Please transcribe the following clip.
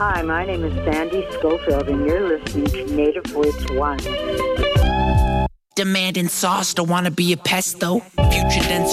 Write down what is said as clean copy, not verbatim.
Hi, my name is Sandy Schofield, and you're listening to Native Voice One. Demanding sauce, don't wanna be a pesto. Future dense